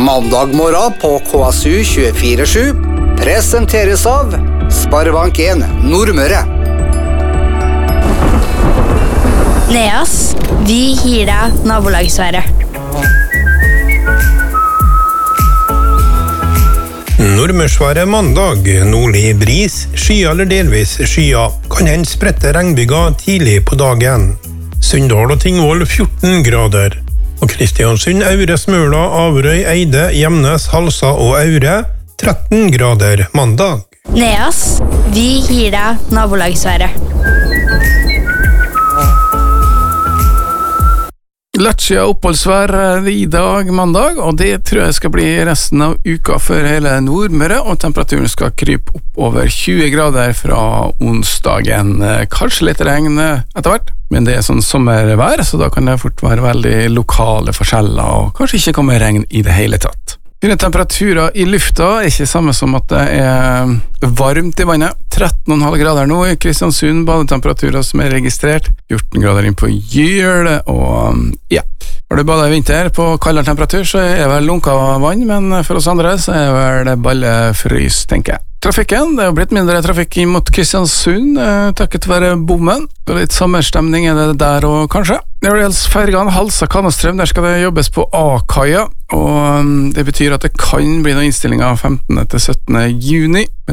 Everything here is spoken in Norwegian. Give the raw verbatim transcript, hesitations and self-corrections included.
Mandag morgen på K S U tjuefire sju presenteres av Sparebank en Nordmøre. Neas, vi gir deg nabolagsværet. Nordmørsværet mandag, nordlig bris, skya eller delvis skya, kan hende sprette regnbyger tidlig på dagen. Sunndal og Tingvoll fjorten grader. Og Kristiansund, Aure, Smøla, Averøy, Eide, Gjemnes, Halsa og Aure tretten grader mandag. Neas, vi gir deg nabolagsværet. Latvia oppholdsvær i dag mandag, og det tror jeg skal bli resten av uka for hele Nordmøre, og temperaturen skal krype opp over tjue grader fra onsdagen. Kanskje litt regn etter hvert, men det er sånn sommervær, så da kan det fort være veldig lokale forskjeller, og kanskje ikke komme regn i det hele tatt. Temperaturer i lufta er ikke samme som at det er varmt i vannet. tretten komma fem grader nå i Kristiansund, badetemperaturer som er registrert. fjorten grader inn på Gjøl, og ja. Har du badet i vinter på kaldere temperatur, så er det vel lunka vann, men for oss andre så er det vel ballefrys, tenker jeg. Trafikken, det har blitt mindre trafikk inn mot Kristiansund, eh, takket være bommen. Og litt sommerstemning er det der og kanskje. Når det gjelder fergene Halsa Kannestrøm, der skal det jobbes på A-kaia, og um, det betyr at det kan bli noen innstillinger femtende til syttende juni, men